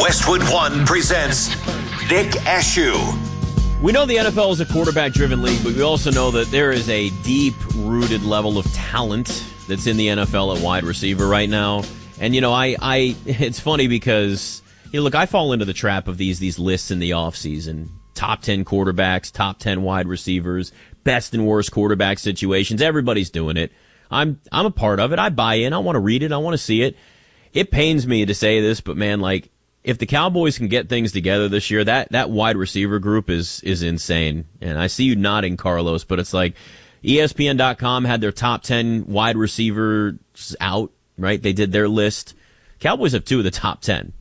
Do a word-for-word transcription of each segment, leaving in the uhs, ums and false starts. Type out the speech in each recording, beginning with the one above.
Westwood One presents Nick Ashew. We know the N F L is a quarterback-driven league, but we also know that there is a deep-rooted level of talent that's in the N F L at wide receiver right now. And, you know, I, I it's funny because, you know, look, I fall into the trap of these these lists in the offseason. Top ten quarterbacks, top ten wide receivers, best and worst quarterback situations. Everybody's doing it. I'm I'm a part of it. I buy in. I want to read it. I want to see it. It pains me to say this, but, man, like, if the Cowboys can get things together this year, that, that wide receiver group is is insane. And I see you nodding, Carlos, but it's like E S P N dot com had their top ten wide receivers out, right? They did their list. Cowboys have two of the top ten.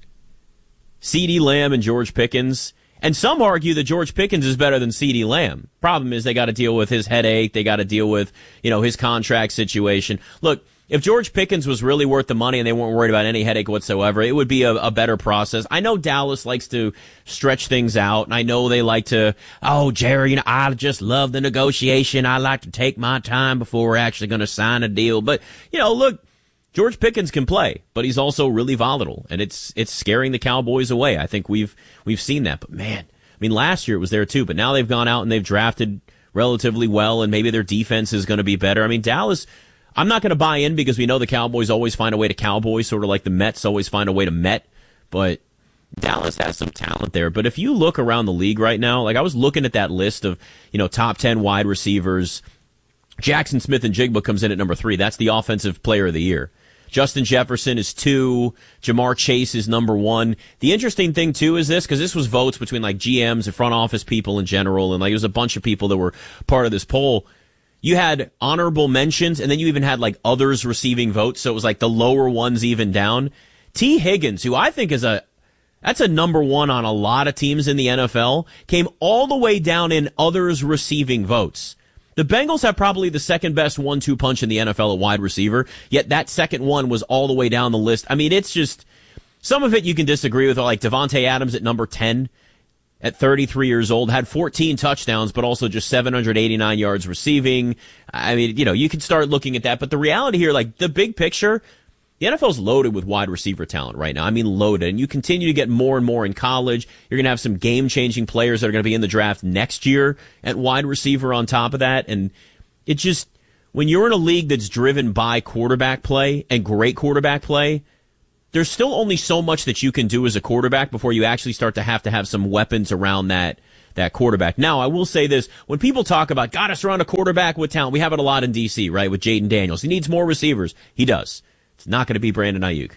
CeeDee Lamb and George Pickens. And some argue that George Pickens is better than CeeDee Lamb. Problem is they got to deal with his headache. They got to deal with, you know, his contract situation. Look, if George Pickens was really worth the money and they weren't worried about any headache whatsoever, it would be a, a better process. I know Dallas likes to stretch things out, and I know they like to, oh, Jerry, you know, I just love the negotiation. I like to take my time before we're actually going to sign a deal. But, you know, look, George Pickens can play, but he's also really volatile, and it's it's scaring the Cowboys away. I think we've we've seen that. But, man, I mean, last year it was there too, but now they've gone out and they've drafted relatively well, and maybe their defense is going to be better. I mean, Dallas, I'm not going to buy in because we know the Cowboys always find a way to Cowboy, sort of like the Mets always find a way to Met, but Dallas has some talent there. But if you look around the league right now, like I was looking at that list of, you know, top ten wide receivers, Jackson Smith and Jigba comes in at number three. That's the offensive player of the year. Justin Jefferson is two. Jamar Chase is number one. The interesting thing, too, is this, because this was votes between, like, G Ms and front office people in general, and, like, there was a bunch of people that were part of this poll. You had honorable mentions, and then you even had, like, others receiving votes, so it was, like, the lower ones even down. T. Higgins, who I think is a, that's a number one on a lot of teams in the N F L, came all the way down in others receiving votes. The Bengals have probably the second best one two punch in the N F L at wide receiver, yet that second one was all the way down the list. I mean, it's just, some of it you can disagree with, like Devontae Adams at number ten at thirty-three years old, had fourteen touchdowns, but also just seven hundred eighty-nine yards receiving. I mean, you know, you can start looking at that, but the reality here, like the big picture, the N F L's loaded with wide receiver talent right now. I mean, loaded. And you continue to get more and more in college. You're going to have some game-changing players that are going to be in the draft next year at wide receiver on top of that. And it just, when you're in a league that's driven by quarterback play and great quarterback play, there's still only so much that you can do as a quarterback before you actually start to have to have some weapons around that that quarterback. Now, I will say this. When people talk about, got to surround a quarterback with talent, we have it a lot in D C, right, with Jaden Daniels. He needs more receivers. He does. It's not going to be Brandon Ayuk.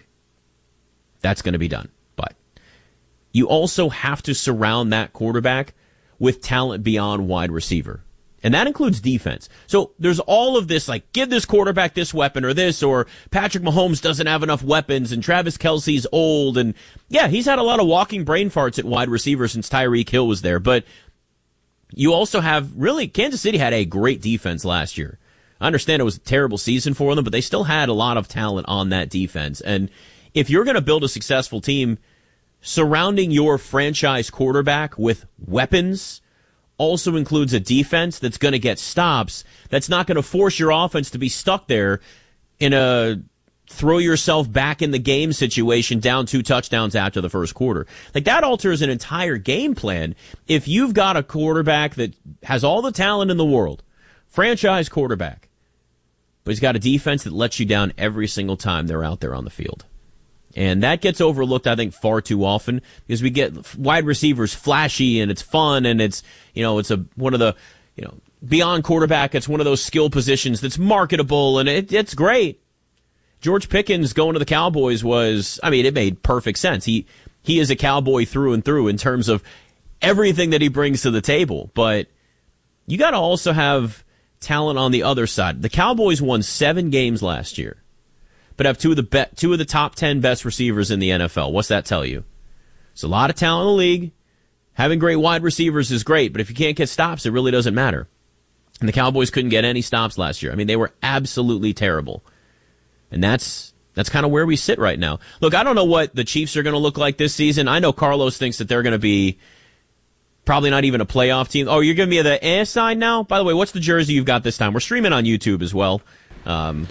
That's going to be done. But you also have to surround that quarterback with talent beyond wide receiver. And that includes defense. So there's all of this, like, give this quarterback this weapon or this, or Patrick Mahomes doesn't have enough weapons, and Travis Kelce's old. And, yeah, he's had a lot of walking brain farts at wide receiver since Tyreek Hill was there. But you also have, really, Kansas City had a great defense last year. I understand it was a terrible season for them, but they still had a lot of talent on that defense. And if you're going to build a successful team, surrounding your franchise quarterback with weapons also includes a defense that's going to get stops, that's not going to force your offense to be stuck there in a throw yourself back in the game situation down two touchdowns after the first quarter. Like, that alters an entire game plan if you've got a quarterback that has all the talent in the world, franchise quarterback, but he's got a defense that lets you down every single time they're out there on the field. And that gets overlooked, I think, far too often because we get wide receivers flashy and it's fun and it's, you know, it's a one of the, you know, beyond quarterback, it's one of those skill positions that's marketable and it, it's great. George Pickens going to the Cowboys was, I mean, it made perfect sense. He he is a Cowboy through and through in terms of everything that he brings to the table. But you got to also have talent on the other side. The Cowboys won seven games last year, but have two of the be- two of the top ten best receivers in the N F L. What's that tell you? It's a lot of talent in the league. Having great wide receivers is great, but if you can't get stops, it really doesn't matter. And the Cowboys couldn't get any stops last year. I mean, they were absolutely terrible. And that's that's kind of where we sit right now. Look, I don't know what the Chiefs are going to look like this season. I know Carlos thinks that they're going to be probably not even a playoff team. Oh, you're giving me the eh sign now? By the way, what's the jersey you've got this time? We're streaming on YouTube as well. Um,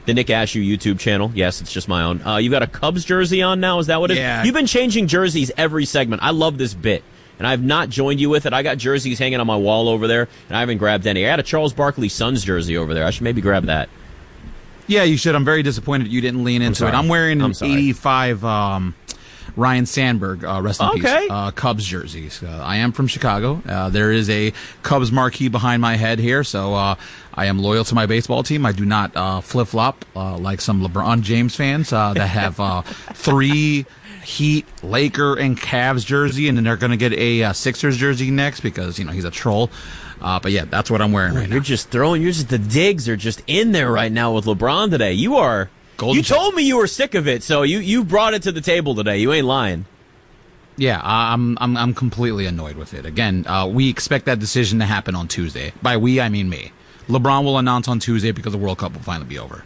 The Nick Ashew YouTube channel. Yes, it's just my own. Uh, you got a Cubs jersey on now? Is that what it is? Yeah. You've been changing jerseys every segment. I love this bit. And I have not joined you with it. I got jerseys hanging on my wall over there, and I haven't grabbed any. I got a Charles Barkley Suns jersey over there. I should maybe grab that. Yeah, you should. I'm very disappointed you didn't lean into I'm it. I'm wearing an I'm eighty-five um, Ryan Sandberg, uh, rest in okay. peace, uh, Cubs jerseys. Uh, I am from Chicago. Uh, there is a Cubs marquee behind my head here, so uh, I am loyal to my baseball team. I do not uh, flip-flop uh, like some LeBron James fans uh, that have uh, three Heat, Laker, and Cavs jersey, and then they're going to get a uh, Sixers jersey next because, you know, he's a troll. Uh, but yeah, that's what I'm wearing right you're now. You're just throwing, you're just, the digs are just in there right now with LeBron today. You are, Golden you check. told me you were sick of it, so you, you brought it to the table today. You ain't lying. Yeah, I'm I'm I'm completely annoyed with it. Again, uh, we expect that decision to happen on Tuesday. By we, I mean me. LeBron will announce on Tuesday because the World Cup will finally be over.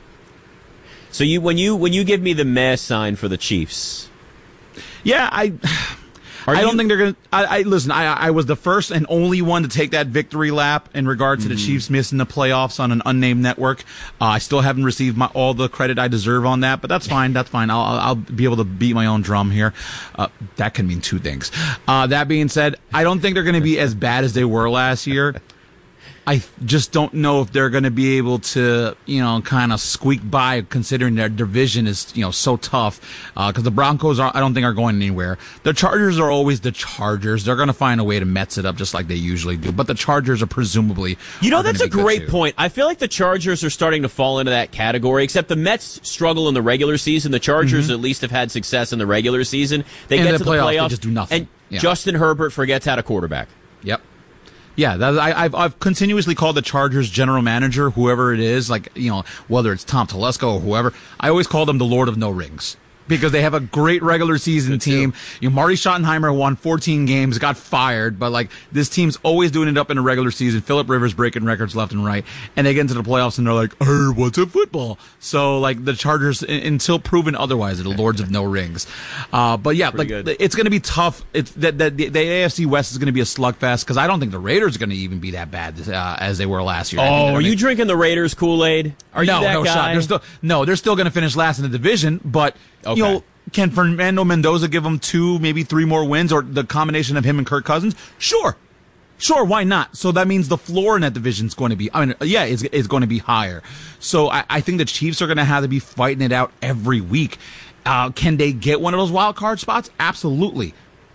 So you, when you, when you give me the meh sign for the Chiefs. Yeah, I Are I you, don't think they're going to I, I listen, I I was the first and only one to take that victory lap in regard to mm-hmm. the Chiefs missing the playoffs on an unnamed network. Uh, I still haven't received my all the credit I deserve on that, but that's fine. That's fine. I'll I'll be able to beat my own drum here. Uh, that can mean two things. Uh, that being said, I don't think they're going to be as bad as they were last year. I just don't know if they're going to be able to, you know, kind of squeak by, considering their division is, you know, so tough. Because uh, the Broncos, are, I don't think, are going anywhere. The Chargers are always the Chargers. They're going to find a way to Mets it up just like they usually do. But the Chargers are presumably, you know, that's a great too. point. I feel like the Chargers are starting to fall into that category. Except the Mets struggle in the regular season. The Chargers mm-hmm. at least have had success in the regular season. They and get the to the playoffs, playoffs, they just do nothing. and yeah. Justin Herbert forgets how to quarterback. Yep. Yeah, that, I, I've I've continuously called the Chargers general manager, whoever it is, like, you know, whether it's Tom Telesco or whoever, I always call them the Lord of No Rings. Because they have a great regular season Good team. Too. You know, Marty Schottenheimer won fourteen games, got fired, but like this team's always doing it up in the regular season. Phillip Rivers breaking records left and right, and they get into the playoffs and they're like, "Hey, what's a football?" So like the Chargers, until proven otherwise, are the Lords of No Rings. Uh, but yeah, Pretty like good. It's going to be tough. It's that the, the, the A F C West is going to be a slugfest because I don't think the Raiders are going to even be that bad uh, as they were last year. Oh, are you make... drinking the Raiders Kool-Aid? Are no, you that no guy? shot. They're still no, they're still going to finish last in the division, but okay. you know. Can Fernando Mendoza give them two, maybe three more wins, or the combination of him and Kirk Cousins? Sure. Sure, why not? So that means the floor in that division is going to be, I mean, yeah, it's, it's going to be higher. So I, I think the Chiefs are going to have to be fighting it out every week. Uh, can they get one of those wild card spots? Absolutely.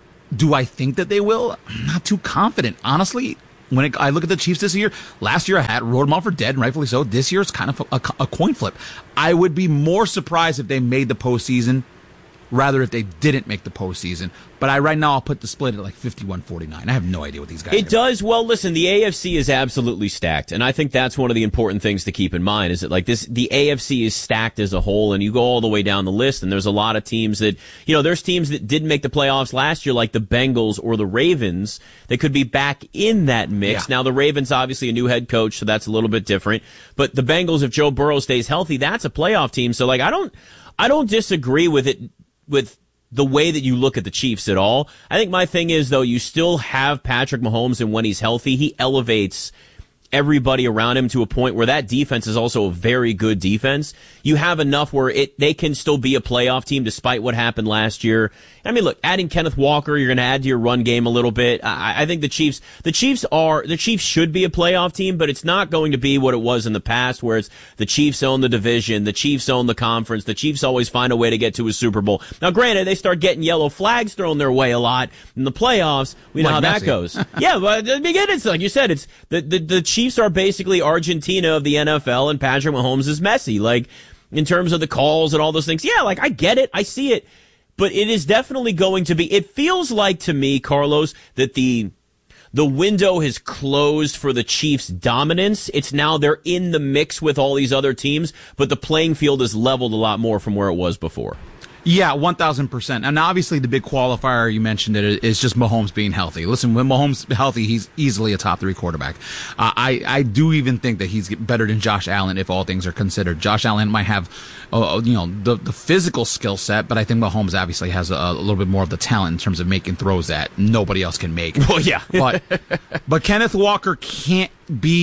Do I think that they will? I'm not too confident. Honestly, when it, I look at the Chiefs this year, last year I had wrote them off for dead, and rightfully so. This year it's kind of a, a coin flip. I would be more surprised if they made the postseason rather if they didn't make the postseason. But I right now I'll put the split at like fifty-one forty-nine. I have no idea what these guys It are does. Well, listen, the A F C is absolutely stacked, and I think that's one of the important things to keep in mind is that like this, the A F C is stacked as a whole, and you go all the way down the list, and there's a lot of teams that, you know, there's teams that didn't make the playoffs last year, like the Bengals or the Ravens, that could be back in that mix. Yeah. Now, the Ravens, obviously a new head coach, so that's a little bit different, but the Bengals, if Joe Burrow stays healthy, that's a playoff team. So like, I don't, I don't disagree with it, with the way that you look at the Chiefs at all. I think my thing is, though, you still have Patrick Mahomes, and when he's healthy, he elevates everybody around him to a point where that defense is also a very good defense. You have enough where it they can still be a playoff team despite what happened last year. I mean, look, adding Kenneth Walker, you're going to add to your run game a little bit. I, I think the Chiefs, the Chiefs are, the Chiefs should be a playoff team, but it's not going to be what it was in the past, where it's the Chiefs own the division, the Chiefs own the conference, the Chiefs always find a way to get to a Super Bowl. Now, granted, they start getting yellow flags thrown their way a lot in the playoffs. We know like how Messi. that goes. Yeah, but at the beginning, it's like you said, it's the, the the Chiefs are basically Argentina of the N F L, and Patrick Mahomes is Messi. Like, in terms of the calls and all those things, yeah, like I get it, I see it. But it is definitely going to be, it feels like to me, Carlos, that the the window has closed for the Chiefs' dominance. It's now they're in the mix with all these other teams, but the playing field is leveled a lot more from where it was before. Yeah, one thousand percent. And obviously the big qualifier, you mentioned it, is just Mahomes being healthy. Listen, when Mahomes is healthy, he's easily a top three quarterback. Uh, I, I do even think that he's better than Josh Allen if all things are considered. Josh Allen might have, uh, you know, the, the physical skill set, but I think Mahomes obviously has a, a little bit more of the talent in terms of making throws that nobody else can make. Well, yeah. but, but Kenneth Walker can't be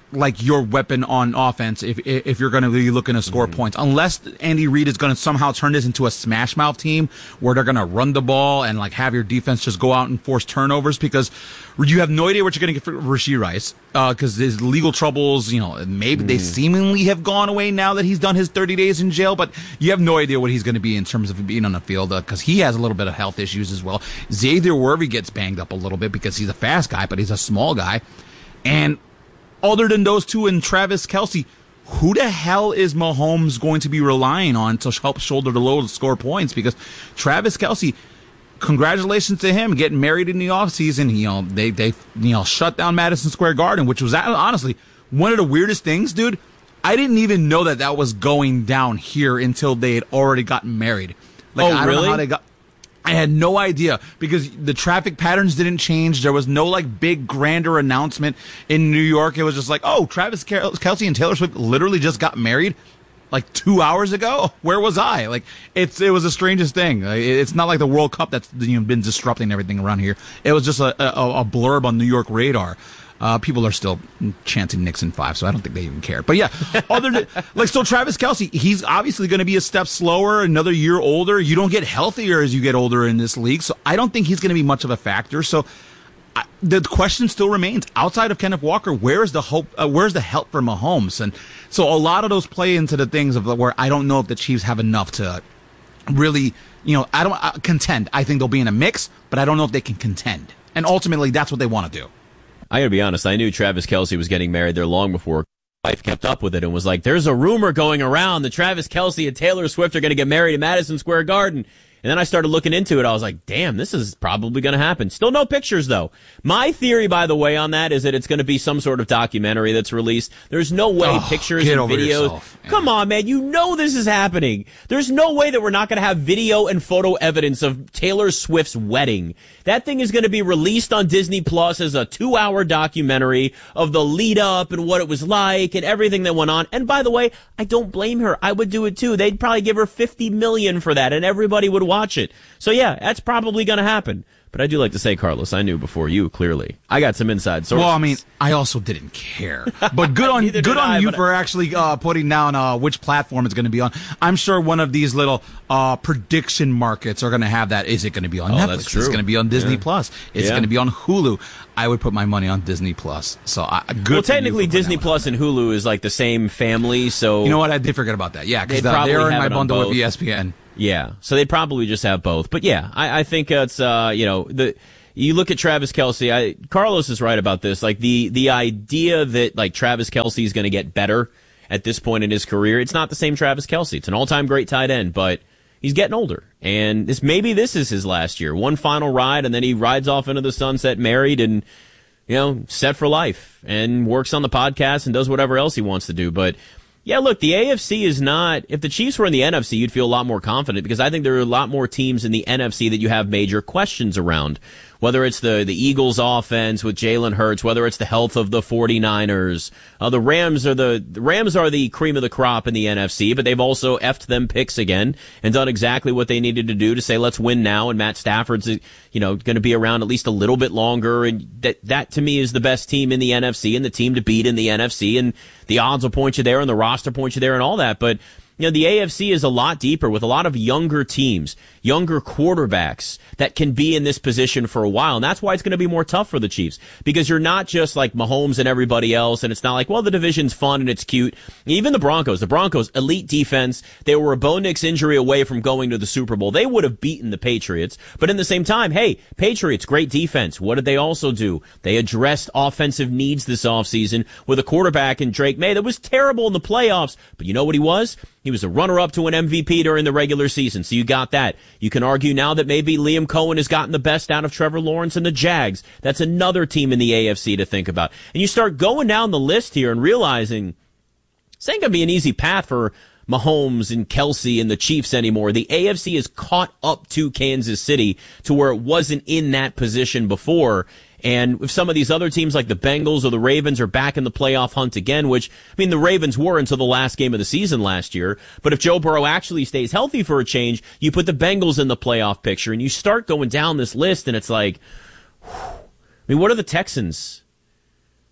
like your weapon on offense if if you're going to be looking to score mm-hmm. points. Unless Andy Reid is going to somehow turn this into a smash mouth team where they're going to run the ball and like have your defense just go out and force turnovers, because you have no idea what you're going to get for Rashee Rice because uh, his legal troubles, you know, maybe mm. they seemingly have gone away now that he's done his thirty days in jail, but you have no idea what he's going to be in terms of being on the field because uh, he has a little bit of health issues as well. Xavier Worthy gets banged up a little bit because he's a fast guy, but he's a small guy. And other than those two and Travis Kelce, who the hell is Mahomes going to be relying on to help shoulder the load to score points? Because Travis Kelce, congratulations to him getting married in the offseason. You know, they, they you know shut down Madison Square Garden, which was honestly one of the weirdest things, dude. I didn't even know that that was going down here until they had already gotten married. Like, oh, I don't really? know how they got. I had no idea because the traffic patterns didn't change. There was no like big grander announcement in New York. It was just like, oh, Travis Kelce and Taylor Swift literally just got married like two hours ago. Where was I? Like it's it was the strangest thing. It's not like the World Cup that's you know been disrupting everything around here. It was just a, a, a blurb on New York radar. Uh, people are still chanting Nixon five, so I don't think they even care. But yeah, other than, like, so Travis Kelce, he's obviously going to be a step slower, another year older. You don't get healthier as you get older in this league, so I don't think he's going to be much of a factor. So I, the question still remains: outside of Kenneth Walker, where is the hope? Uh, where's the help for Mahomes? And so a lot of those play into the things of where I don't know if the Chiefs have enough to really, you know, I don't uh, contend. I think they'll be in a mix, but I don't know if they can contend. And ultimately, that's what they want to do. I gotta be honest, I knew Travis Kelce was getting married there long before my wife kept up with it and was like, there's a rumor going around that Travis Kelce and Taylor Swift are going to get married in Madison Square Garden. And then I started looking into it. I was like, damn, this is probably going to happen. Still no pictures, though. My theory, by the way, on that is that it's going to be some sort of documentary that's released. There's no way oh, pictures and videos. Yeah. Come on, man. You know this is happening. There's no way that we're not going to have video and photo evidence of Taylor Swift's wedding. That thing is going to be released on Disney Plus as a two-hour documentary of the lead-up and what it was like and everything that went on. And by the way, I don't blame her. I would do it, too. They'd probably give her fifty million dollars for that, and everybody would watch it. So yeah, that's probably going to happen. But I do like to say, Carlos, I knew before you, clearly. I got some inside sources. Well, I mean, I also didn't care. But good on good on I, you for actually uh, putting down uh, which platform it's going to be on. I'm sure one of these little uh, prediction markets are going to have that. Is it going to be on oh, Netflix? That's true. Is it going to be on Disney yeah. Plus? Is yeah. it going to be on Hulu? I would put my money on Disney Plus. So I, good. Well, technically, Disney Plus and Hulu is like the same family. So you know what? I did forget about that. Yeah, because uh, they're in my bundle with E S P N. Yeah, so they'd probably just have both. But yeah, I, I think it's uh, you know the. You look at Travis Kelce. I, Carlos is right about this. Like the the idea that like Travis Kelce is going to get better at this point in his career. It's not the same Travis Kelce. It's an all time great tight end, but he's getting older, and this maybe this is his last year. One final ride, and then he rides off into the sunset, married, and you know set for life, and works on the podcast and does whatever else he wants to do. But yeah, look, the A F C is not. If the Chiefs were in the N F C, you'd feel a lot more confident because I think there are a lot more teams in the N F C that you have major questions around. Whether it's the, the Eagles offense with Jalen Hurts, whether it's the health of the 49ers, uh, the Rams are the, the Rams are the cream of the crop in the N F C, but they've also effed them picks again and done exactly what they needed to do to say, let's win now. And Matt Stafford's, you know, going to be around at least a little bit longer. And that, that to me is the best team in the N F C and the team to beat in the N F C. And the odds will point you there and the roster points you there and all that. But you know, the A F C is a lot deeper with a lot of younger teams, younger quarterbacks that can be in this position for a while. And that's why it's going to be more tough for the Chiefs because you're not just like Mahomes and everybody else. And it's not like, well, the division's fun and it's cute. Even the Broncos, the Broncos, elite defense. They were a Bo Nix injury away from going to the Super Bowl. They would have beaten the Patriots. But in the same time, hey, Patriots, great defense. What did they also do? They addressed offensive needs this offseason with a quarterback in Drake May that was terrible in the playoffs. But you know what he was? He was a runner-up to an M V P during the regular season, so you got that. You can argue now that maybe Liam Cohen has gotten the best out of Trevor Lawrence and the Jags. That's another team in the A F C to think about. And you start going down the list here and realizing this ain't going to be an easy path for Mahomes and Kelce and the Chiefs anymore. The A F C has caught up to Kansas City to where it wasn't in that position before. And if some of these other teams like the Bengals or the Ravens are back in the playoff hunt again, which, I mean, the Ravens were until the last game of the season last year, but if Joe Burrow actually stays healthy for a change, you put the Bengals in the playoff picture and you start going down this list and it's like, whew, I mean, what are the Texans?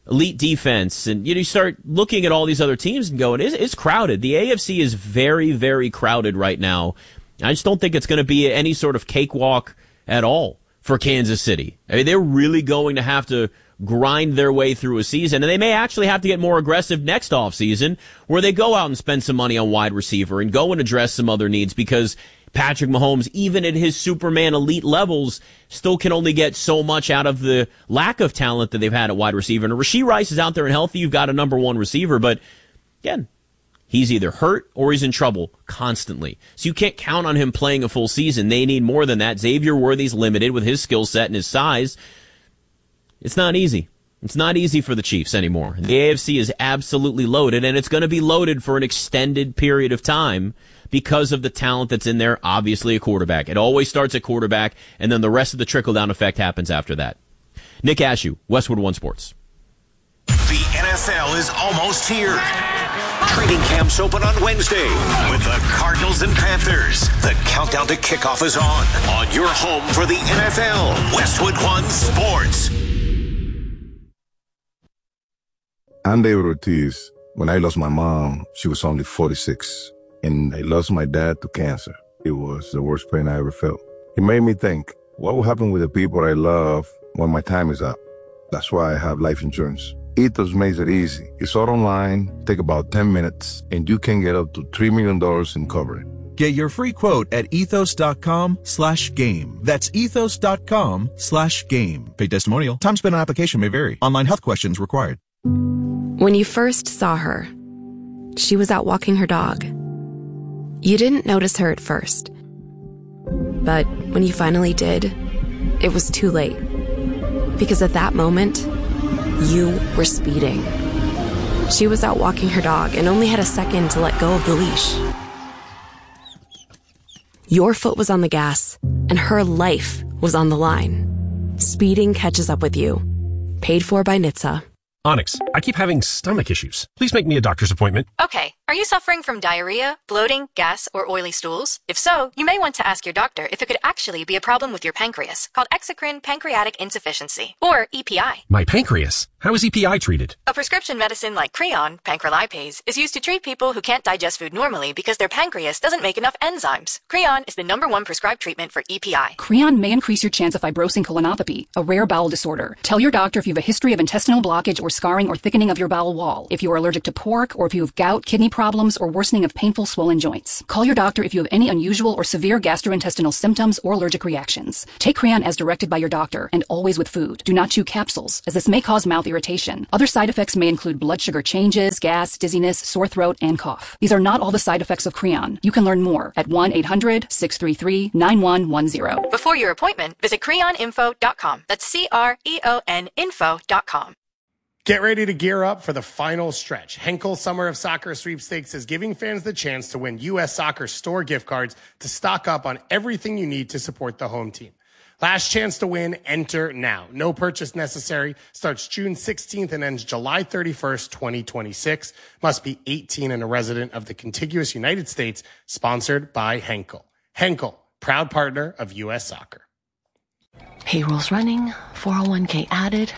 elite defense, and you know, you start looking at all these other teams and going, it's, it's crowded. The A F C is very, very crowded right now. I just don't think it's going to be any sort of cakewalk at all for Kansas City. I mean, they're really going to have to grind their way through a season, and they may actually have to get more aggressive next offseason where they go out and spend some money on wide receiver and go and address some other needs, because Patrick Mahomes, even at his Superman elite levels, still can only get so much out of the lack of talent that they've had at wide receiver. And if Rashee Rice is out there and healthy, you've got a number one receiver, but again, he's either hurt or he's in trouble constantly. So you can't count on him playing a full season. They need more than that. Xavier Worthy's limited with his skill set and his size. It's not easy. It's not easy for the Chiefs anymore. The A F C is absolutely loaded, and it's going to be loaded for an extended period of time because of the talent that's in there, obviously a quarterback. It always starts at quarterback, and then the rest of the trickle-down effect happens after that. Nick Ashew, Westwood One Sports. The N F L is almost here. Training camps open on Wednesday with the Cardinals and Panthers. The countdown to kickoff is on. On your home for the N F L, Westwood One Sports. I'm David Ortiz. When I lost my mom, she was only forty-six. And I lost my dad to cancer. It was the worst pain I ever felt. It made me think, what will happen with the people I love when my time is up? That's why I have life insurance. Ethos makes it easy. It's all online, take about ten minutes, and you can get up to three million dollars in coverage. Get your free quote at ethos.com slash game. That's ethos.com slash game. Paid testimonial. Time spent on application may vary. Online health questions required. When you first saw her, she was out walking her dog. You didn't notice her at first. But when you finally did, it was too late. Because at that moment, you were speeding. She was out walking her dog and only had a second to let go of the leash. Your foot was on the gas, and her life was on the line. Speeding catches up with you. Paid for by N H T S A. Onyx, I keep having stomach issues. Please make me a doctor's appointment. Okay. Are you suffering from diarrhea, bloating, gas, or oily stools? If so, you may want to ask your doctor if it could actually be a problem with your pancreas, called exocrine pancreatic insufficiency, or E P I. My pancreas? How is E P I treated? A prescription medicine like Creon, pancrelipase, is used to treat people who can't digest food normally because their pancreas doesn't make enough enzymes. Creon is the number one prescribed treatment for E P I. Creon may increase your chance of fibrosing colonopathy, a rare bowel disorder. Tell your doctor if you have a history of intestinal blockage or scarring or thickening of your bowel wall, if you are allergic to pork, or if you have gout, kidney problems, or worsening of painful swollen joints. Call your doctor if you have any unusual or severe gastrointestinal symptoms or allergic reactions. Take Creon as directed by your doctor, and always with food. Do not chew capsules, as this may cause mouth irritation. Other side effects may include blood sugar changes, gas, dizziness, sore throat, and cough. These are not all the side effects of Creon. You can learn more at one eight hundred six three three nine one one zero. Before your appointment, visit creon info dot com. That's C R E O N info dot com. Get ready to gear up for the final stretch. Henkel Summer of Soccer Sweepstakes is giving fans the chance to win U S Soccer store gift cards to stock up on everything you need to support the home team. Last chance to win, enter now. No purchase necessary. Starts June sixteenth and ends July thirty-first, twenty twenty-six. Must be eighteen and a resident of the contiguous United States. Sponsored by Henkel. Henkel, proud partner of U S Soccer. Payroll's running, four oh one k added.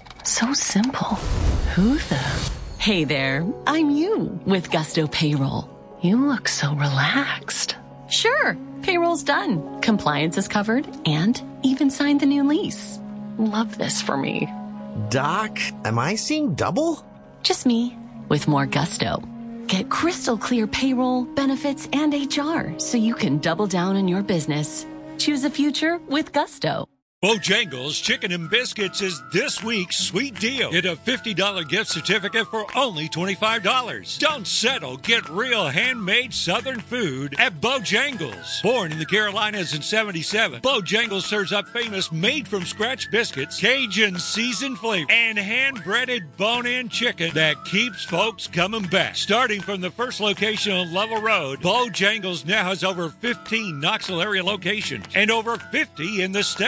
So simple. Who the? Hey there, I'm you with Gusto Payroll. You look so relaxed. Sure, payroll's done. Compliance is covered and even signed the new lease. Love this for me. Doc, am I seeing double? Just me with more gusto. Get crystal clear payroll, benefits, and H R so you can double down on your business. Choose a future with Gusto. Bojangles Chicken and Biscuits is this week's sweet deal. Get a fifty dollars gift certificate for only twenty-five dollars. Don't settle. Get real handmade Southern food at Bojangles. Born in the Carolinas in seventy-seven, Bojangles serves up famous made-from-scratch biscuits, Cajun seasoned flavor, and hand-breaded bone-in chicken that keeps folks coming back. Starting from the first location on Lovell Road, Bojangles now has over fifteen Knoxville area locations and over fifty in the state. So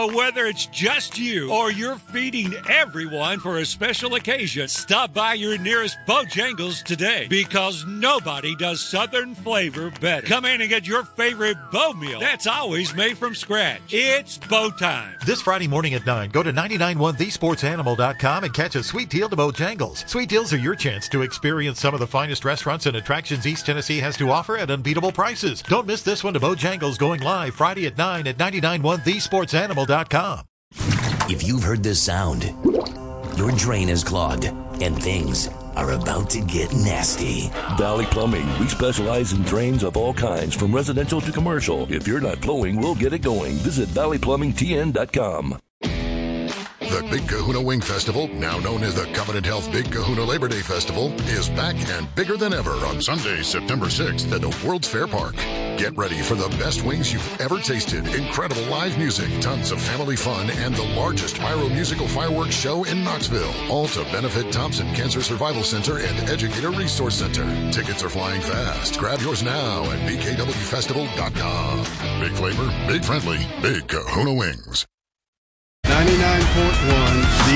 So whether it's just you or you're feeding everyone for a special occasion, stop by your nearest Bojangles today, because nobody does Southern flavor better. Come in and get your favorite Bo meal that's always made from scratch. It's Bo time. This Friday morning at nine, go to nine nine one the sports animal dot com and catch a sweet deal to Bojangles. Sweet deals are your chance to experience some of the finest restaurants and attractions East Tennessee has to offer at unbeatable prices. Don't miss this one to Bojangles, going live Friday at nine at nine nine one the sports animal dot com. If you've heard this sound, your drain is clogged and things are about to get nasty. Valley Plumbing. We specialize in drains of all kinds, from residential to commercial. If you're not flowing, we'll get it going. Visit valley plumbing t n dot com. The Big Kahuna Wing Festival, now known as the Covenant Health Big Kahuna Labor Day Festival, is back and bigger than ever on Sunday, September sixth at the World's Fair Park. Get ready for the best wings you've ever tasted, incredible live music, tons of family fun, and the largest pyro musical fireworks show in Knoxville. All to benefit Thompson Cancer Survival Center and Educator Resource Center. Tickets are flying fast. Grab yours now at b k w festival dot com. Big flavor, big friendly, Big Kahuna Wings. ninety-nine point one